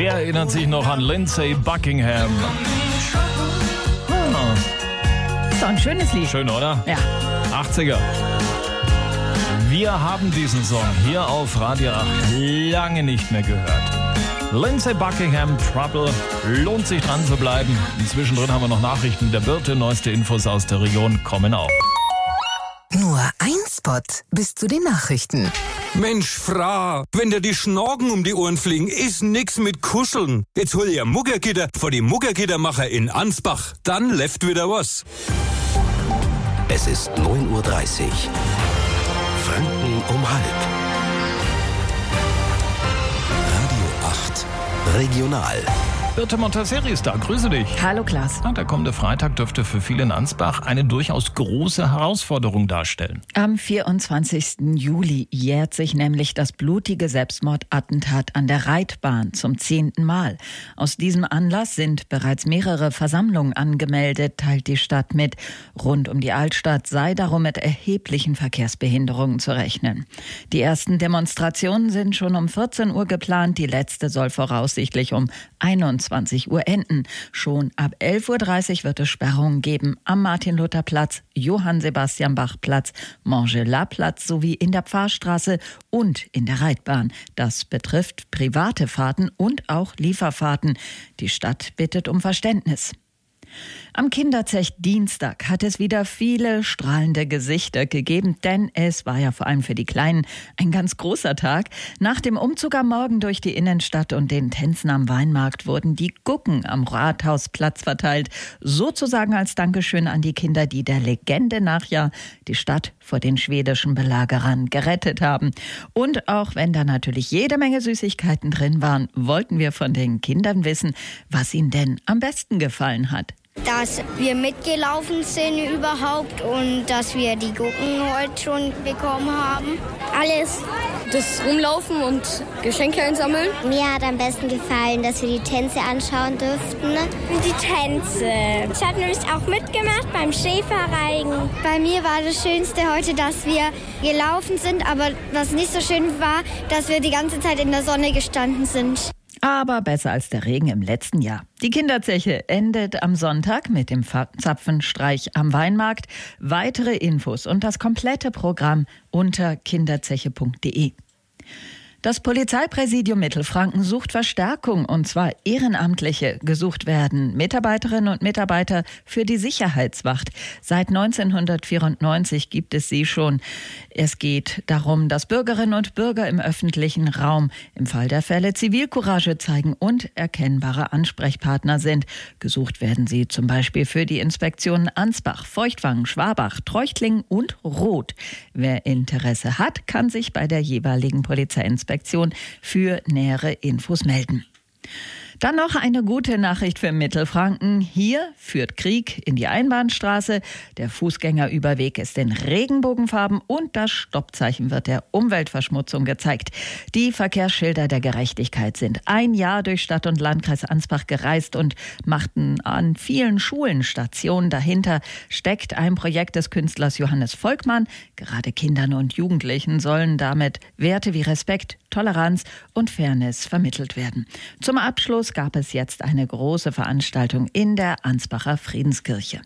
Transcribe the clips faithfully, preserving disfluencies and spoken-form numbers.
Wer erinnert sich noch an Lindsey Buckingham? Oh. Ist doch ein schönes Lied. Schön, oder? Ja. achtziger. Wir haben diesen Song hier auf Radio acht lange nicht mehr gehört. Lindsey Buckingham, Trouble, lohnt sich dran zu bleiben. Inzwischen drin haben wir noch Nachrichten der Birte, neueste Infos aus der Region kommen auch. Nur ein Spot bis zu den Nachrichten. Mensch, Frau, wenn dir die Schnorgen um die Ohren fliegen, ist nix mit Kuscheln. Jetzt hol ihr Muggergitter vor die Muggergittermacher in Ansbach. Dann läuft wieder was. Es ist neun Uhr dreißig. Franken um halb. Radio acht Regional. Birte Montasseri ist da, grüße dich. Hallo Klaas. Der kommende Freitag dürfte für viele in Ansbach eine durchaus große Herausforderung darstellen. Am vierundzwanzigsten Juli jährt sich nämlich das blutige Selbstmordattentat an der Reitbahn zum zehnten Mal. Aus diesem Anlass sind bereits mehrere Versammlungen angemeldet, teilt die Stadt mit. Rund um die Altstadt sei darum mit erheblichen Verkehrsbehinderungen zu rechnen. Die ersten Demonstrationen sind schon um vierzehn Uhr geplant, die letzte soll voraussichtlich um einundzwanzig Uhr enden. Schon ab elf Uhr dreißig wird es Sperrungen geben am Martin-Luther-Platz, Johann-Sebastian-Bach-Platz, Montgelas-Platz sowie in der Pfarrstraße und in der Reitbahn. Das betrifft private Fahrten und auch Lieferfahrten. Die Stadt bittet um Verständnis. Am Kinderzech Dienstag hat es wieder viele strahlende Gesichter gegeben, denn es war ja vor allem für die Kleinen ein ganz großer Tag. Nach dem Umzug am Morgen durch die Innenstadt und den Tänzen am Weinmarkt wurden die Gucken am Rathausplatz verteilt, sozusagen als Dankeschön an die Kinder, die der Legende nach ja die Stadt vor den schwedischen Belagerern gerettet haben. Und auch wenn da natürlich jede Menge Süßigkeiten drin waren, wollten wir von den Kindern wissen, was ihnen denn am besten gefallen hat. Dass wir mitgelaufen sind überhaupt und dass wir die Gurken heute schon bekommen haben. Alles. Das Rumlaufen und Geschenke einsammeln. Mir hat am besten gefallen, dass wir die Tänze anschauen durften. Die Tänze. Ich habe nämlich auch mitgemacht beim Schäferreigen. Bei mir war das Schönste heute, dass wir gelaufen sind, aber was nicht so schön war, dass wir die ganze Zeit in der Sonne gestanden sind. Aber besser als der Regen im letzten Jahr. Die Kinderzeche endet am Sonntag mit dem Zapfenstreich am Weinmarkt. Weitere Infos und das komplette Programm unter kinderzeche punkt de. Das Polizeipräsidium Mittelfranken sucht Verstärkung, und zwar Ehrenamtliche. Gesucht werden Mitarbeiterinnen und Mitarbeiter für die Sicherheitswacht. Seit neunzehnhundertvierundneunzig gibt es sie schon. Es geht darum, dass Bürgerinnen und Bürger im öffentlichen Raum im Fall der Fälle Zivilcourage zeigen und erkennbare Ansprechpartner sind. Gesucht werden sie zum Beispiel für die Inspektionen Ansbach, Feuchtwangen, Schwabach, Treuchtlingen und Roth. Wer Interesse hat, kann sich bei der jeweiligen Polizeiinspektion für nähere Infos melden. Dann noch eine gute Nachricht für Mittelfranken. Hier führt Krieg in die Einbahnstraße. Der Fußgängerüberweg ist in Regenbogenfarben und das Stoppzeichen wird der Umweltverschmutzung gezeigt. Die Verkehrsschilder der Gerechtigkeit sind ein Jahr durch Stadt und Landkreis Ansbach gereist und machten an vielen Schulen Stationen. Dahinter steckt ein Projekt des Künstlers Johannes Volkmann. Gerade Kindern und Jugendlichen sollen damit Werte wie Respekt, Toleranz und Fairness vermittelt werden. Zum Abschluss gab es jetzt eine große Veranstaltung in der Ansbacher Friedenskirche.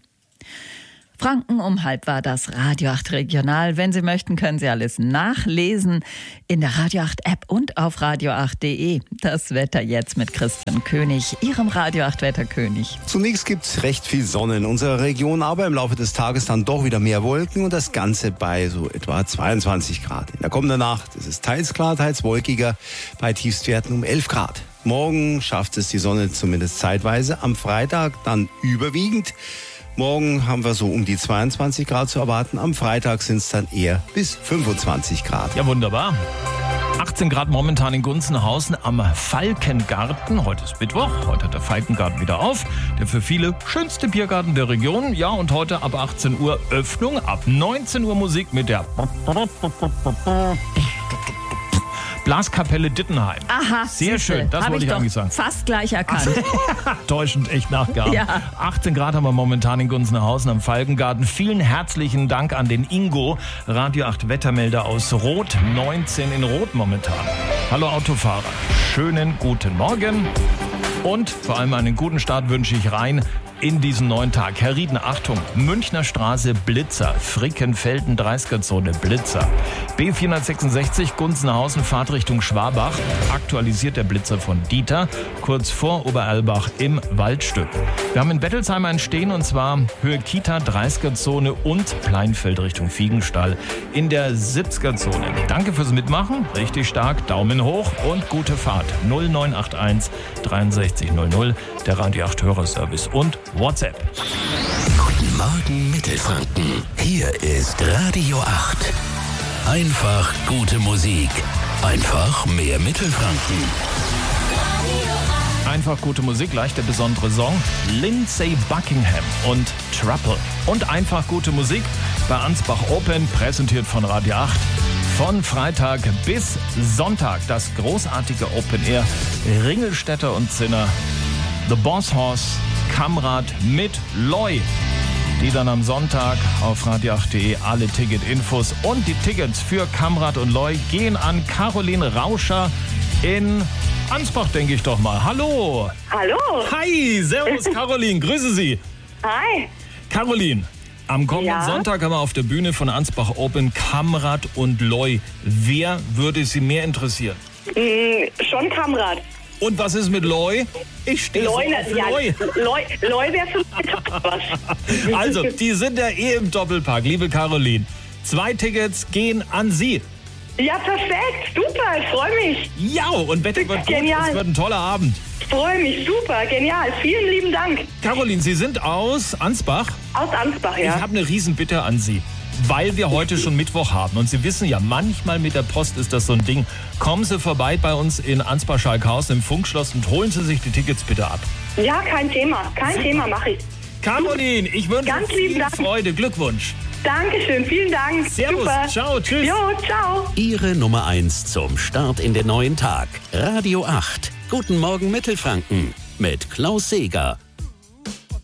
Franken um halb war das Radio acht Regional. Wenn Sie möchten, können Sie alles nachlesen in der Radio acht App und auf radio acht punkt de. Das Wetter jetzt mit Christian König, Ihrem Radio acht Wetterkönig. Zunächst gibt es recht viel Sonne in unserer Region, aber im Laufe des Tages dann doch wieder mehr Wolken und das Ganze bei so etwa zweiundzwanzig Grad. In der kommenden Nacht ist es teils klar, teils wolkiger, bei Tiefstwerten um elf Grad. Morgen schafft es die Sonne zumindest zeitweise, am Freitag dann überwiegend. Morgen haben wir so um die zweiundzwanzig Grad zu erwarten. Am Freitag sind es dann eher bis fünfundzwanzig Grad. Ja, wunderbar. achtzehn Grad momentan in Gunzenhausen am Falkengarten. Heute ist Mittwoch, heute hat der Falkengarten wieder auf. Der für viele schönste Biergarten der Region. Ja, und heute ab achtzehn Uhr Öffnung, ab neunzehn Uhr Musik mit der Blaskapelle Dittenheim. Aha, sehr siehste, schön, das hab wollte ich doch eigentlich sagen. Fast gleich erkannt. Täuschend, echt nachgehabt. Ja. achtzehn Grad haben wir momentan in Gunzenhausen am Falkengarten. Vielen herzlichen Dank an den Ingo, Radio acht Wettermelder aus Rot, neunzehn in Rot momentan. Hallo Autofahrer, schönen guten Morgen und vor allem einen guten Start wünsche ich rein in diesen neuen Tag. Herr Rieden, Achtung, Münchner Straße Blitzer, Frickenfelden dreißiger-Zone Blitzer. B vierhundertsechsundsechzig Gunzenhausen, Fahrtrichtung Schwabach, aktualisiert der Blitzer von Dieter, kurz vor Oberalbach im Waldstück. Wir haben in Bettelsheim einen stehen und zwar Höhe Kita dreißiger-Zone und Pleinfeld Richtung Fiegenstall in der siebziger-Zone. Danke fürs Mitmachen, richtig stark, Daumen hoch und gute Fahrt. null neun acht eins dreiundsechzig null null, der Radio acht Hörerservice und WhatsApp. Guten Morgen Mittelfranken. Hier ist Radio acht. Einfach gute Musik. Einfach mehr Mittelfranken. Einfach gute Musik, gleich der besondere Song. Lindsey Buckingham und Trouble. Und einfach gute Musik bei Ansbach Open, präsentiert von Radio acht. Von Freitag bis Sonntag das großartige Open Air Ringelstädter und Zinner. The Boss Horse, Kamrad mit Loy. Die dann am Sonntag auf radio acht punkt de alle Ticket-Infos und die Tickets für Kamrad und Loy gehen an Caroline Rauscher in Ansbach, denke ich doch mal. Hallo. Hallo. Hi, servus Caroline, grüße Sie. Hi. Caroline, am kommenden Ja? Sonntag haben wir auf der Bühne von Ansbach Open Kamrad und Loy. Wer würde Sie mehr interessieren? Mm, schon Kamrad. Und was ist mit Loy? Ich stehe so Loy, auf ja, Loy. Loy, Loy wäre für mich was. Also, die sind ja eh im Doppelpack, liebe Caroline. Zwei Tickets gehen an Sie. Ja, perfekt. Super, ich freue mich. Ja, und Wetter wird gut. Genial. Es wird ein toller Abend. Ich freue mich. Super, genial. Vielen lieben Dank. Caroline, Sie sind aus Ansbach. Aus Ansbach, ja. Ich habe eine Riesenbitte an Sie, weil wir heute schon Mittwoch haben. Und Sie wissen ja, manchmal mit der Post ist das so ein Ding. Kommen Sie vorbei bei uns in Ansbach-Schalkhausen im Funkschloss und holen Sie sich die Tickets bitte ab. Ja, kein Thema. Kein Super. Thema, mache ich. Caroline, ich wünsche Ganz viel lieben Dank. Freude. Glückwunsch. Dankeschön, vielen Dank. Servus, Super. ciao, tschüss. Jo, ciao. Ihre Nummer eins zum Start in den neuen Tag. Radio acht. Guten Morgen Mittelfranken. Mit Klaus Seeger.